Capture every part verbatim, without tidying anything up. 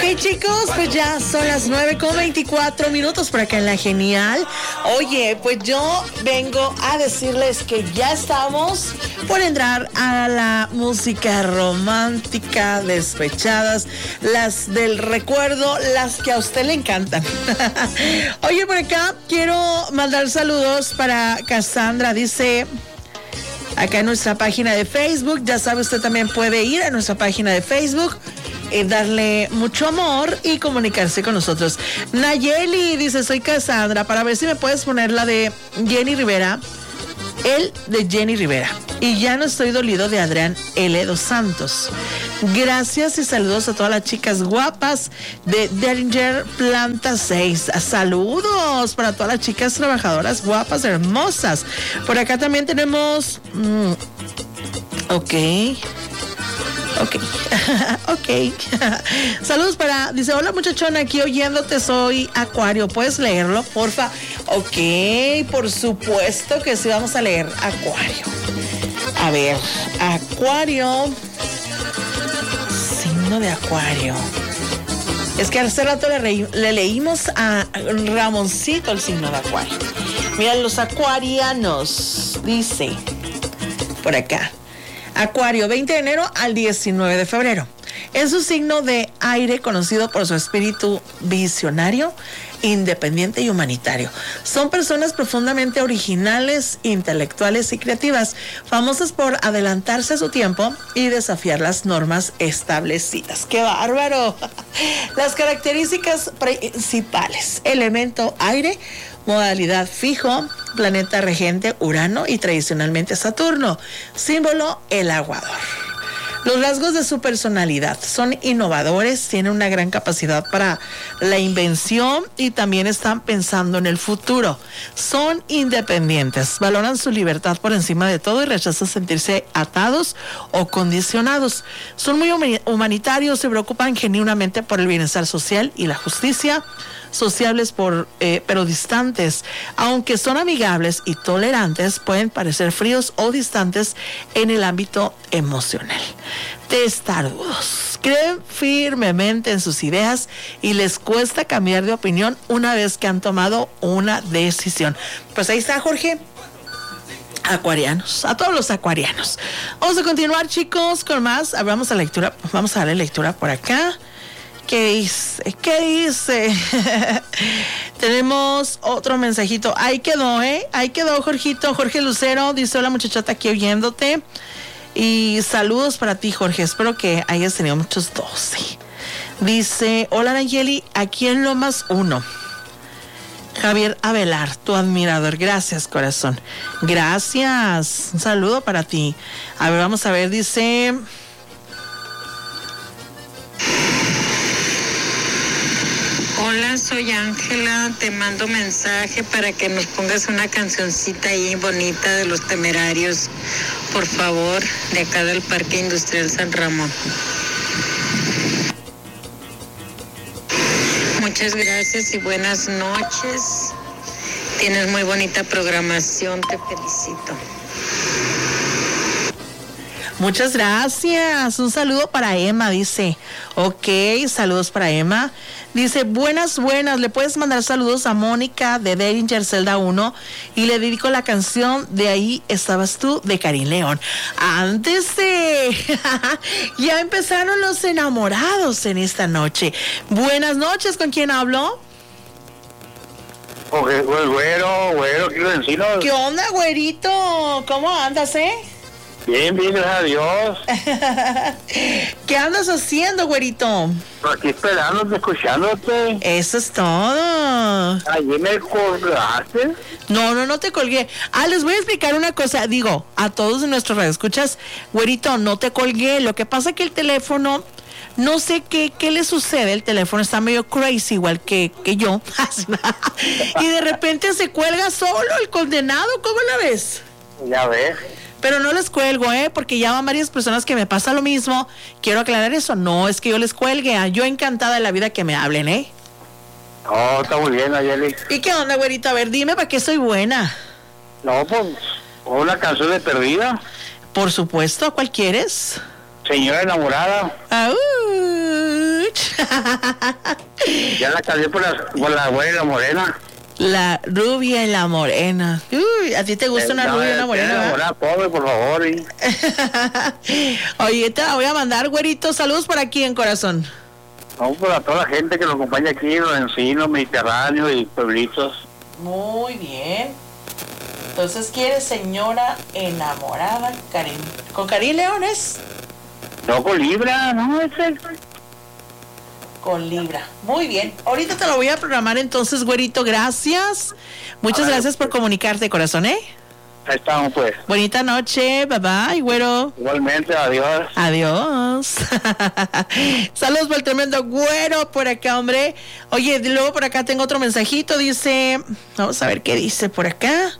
Hey chicos, pues ya son las nueve con veinticuatro minutos por acá en La Genial. Oye, pues yo vengo a decirles que ya estamos por entrar a la música romántica, despechadas, las del recuerdo, las que a usted le encantan. Oye, por acá quiero mandar saludos para Cassandra, dice... Acá en nuestra página de Facebook, ya sabe, usted también puede ir a nuestra página de Facebook, eh, darle mucho amor y comunicarse con nosotros. Nayeli dice, soy Cassandra, para ver si me puedes poner la de Jenny Rivera, el de Jenny Rivera. Y ya no estoy dolido de Adrián L. dos Santos. Gracias y saludos a todas las chicas guapas de Derringer Planta seis. Saludos para todas las chicas trabajadoras guapas, hermosas. Por acá también tenemos... Mm, ok. Ok. Ok. Saludos para... Dice, hola muchachona, aquí oyéndote, soy Acuario. ¿Puedes leerlo, porfa? Ok, por supuesto que sí, vamos a leer Acuario. A ver, Acuario... Signo de Acuario. Es que hace rato le, re, le leímos a Ramoncito el signo de Acuario. Mira, los acuarianos, dice por acá. Acuario, veinte de enero al diecinueve de febrero. Es un signo de aire conocido por su espíritu visionario, independiente y humanitario. Son personas profundamente originales, intelectuales y creativas, famosas por adelantarse a su tiempo y desafiar las normas establecidas. ¡Qué bárbaro! Las características principales: elemento aire, modalidad fijo, planeta regente Urano y tradicionalmente Saturno, símbolo el aguador. Los rasgos de su personalidad: son innovadores, tienen una gran capacidad para la invención y también están pensando en el futuro. Son independientes, valoran su libertad por encima de todo y rechazan sentirse atados o condicionados. Son muy humanitarios, se preocupan genuinamente por el bienestar social y la justicia. Sociables por, eh, pero distantes. Aunque son amigables y tolerantes, pueden parecer fríos o distantes en el ámbito emocional. Testarudos. Creen firmemente en sus ideas y les cuesta cambiar de opinión una vez que han tomado una decisión. Pues ahí está, Jorge. Acuarianos, a todos los acuarianos. Vamos a continuar, chicos, con más. Vamos a lectura, vamos a darle lectura por acá. ¿Qué dice? ¿Qué dice? Tenemos otro mensajito. Ahí quedó, ¿eh? Ahí quedó, Jorgito. Jorge Lucero dice, hola muchachota, aquí oyéndote. Y saludos para ti, Jorge. Espero que hayas tenido muchos doce. Dice, hola Nayeli, aquí en Lomas uno. Javier Avelar, tu admirador. Gracias, corazón. Gracias. Un saludo para ti. A ver, vamos a ver, dice... Hola, soy Ángela, te mando mensaje para que nos pongas una cancioncita ahí bonita de Los Temerarios, por favor, de acá del Parque Industrial San Ramón. Muchas gracias y buenas noches. Tienes muy bonita programación, te felicito. Muchas gracias. Un saludo para Emma, dice. Ok, saludos para Emma. Dice, buenas, buenas. Le puedes mandar saludos a Mónica de Derringer Zelda uno y le dedico la canción De ahí estabas tú, de Karin León. Antes de... ya empezaron los enamorados en esta noche. Buenas noches, ¿con quién hablo? Oye, pues, güero, güero, quiero decirlo. ¿Qué onda, güerito? ¿Cómo andas, eh? Bien, bien, gracias a Dios. ¿Qué andas haciendo, güerito? Aquí esperándote, escuchándote. Eso es todo. Allí me colgaste. No, no, no te colgué. Ah, les voy a explicar una cosa. Digo, a todos nuestros radioescuchas, güerito, no te colgué. Lo que pasa es que el teléfono, no sé qué, qué le sucede. El teléfono está medio crazy, igual que, que yo. Y de repente se cuelga solo el condenado. ¿Cómo la ves? Ya ves. Pero no les cuelgo, ¿eh? Porque ya van varias personas que me pasa lo mismo. Quiero aclarar eso. No es que yo les cuelgue. Yo encantada de la vida que me hablen, ¿eh? Oh, está muy bien, Nayeli. ¿Y qué onda, güerito? A ver, dime para qué soy buena. No, pues, una canción de perdida. Por supuesto. ¿Cuál quieres? Señora enamorada. Ay, sándwich? Ya la cambié por la, por la güera y la morena. La rubia y la morena. Uy, ¿a ti te gusta una Eh, no, rubia y una eh, morena? una ¿verdad? morena pobre, por favor. Y, Oye, te la voy a mandar, güerito. Saludos por aquí en corazón. vamos para toda la gente que nos acompaña aquí en los encinos, Mediterráneo y pueblitos. Muy bien. Entonces, ¿quieres señora enamorada Karim? ¿Con Karim Leones? No, con Libra, no, ese. Con Libra. Muy bien. Ahorita te lo voy a programar entonces, güerito. Gracias. Muchas Ay, gracias por comunicarte, corazón, ¿eh? Ahí estamos, pues. Bonita noche. Bye bye, güero. Igualmente, adiós. Adiós. Saludos por el tremendo güero por acá, hombre. Oye, luego por acá tengo otro mensajito. Dice, vamos a ver qué dice por acá.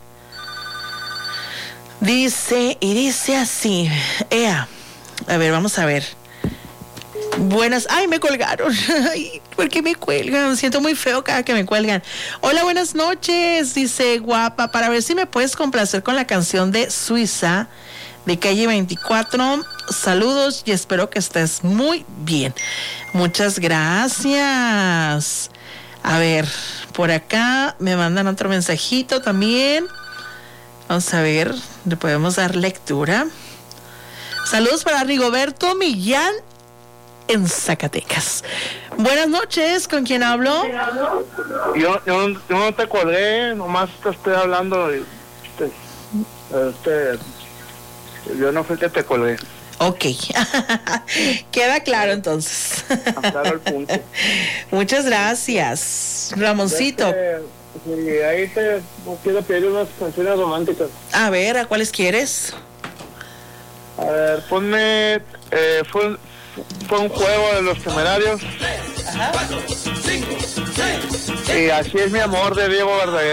Dice, y dice así. Ea. A ver, vamos a ver. Buenas, ay, me colgaron. Ay, ¿por qué me cuelgan? Siento muy feo cada que me cuelgan. Hola, buenas noches, dice guapa, para ver si me puedes complacer con la canción de Suiza de Calle veinticuatro. Saludos y espero que estés muy bien. Muchas gracias. A ver, por acá me mandan otro mensajito también. Vamos a ver, le podemos dar lectura. Saludos para Rigoberto Millán en Zacatecas. Buenas noches, ¿con quién hablo? Yo, yo, yo no te colgué, nomás te estoy hablando. Y te, este, yo no fui el que te colgué. Ok, queda claro entonces. Claro el punto. Muchas gracias, Ramoncito. Este, sí, ahí te quiero pedir unas canciones románticas. A ver, ¿a cuáles quieres? A ver, ponme, eh, fue, fue un juego de los Temerarios. Ajá. Y así es mi amor de Diego Verdaguer.